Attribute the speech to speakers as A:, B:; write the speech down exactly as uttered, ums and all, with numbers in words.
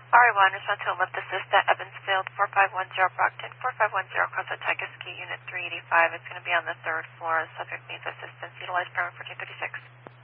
A: R A one, respond to a lift assist at Evansfield, four five one zero Brockton, four five one zero across Otyga Ski, Unit three eighty-five. It's going to be on the third floor. The subject needs assistance. Utilize permit fourteen thirty-six.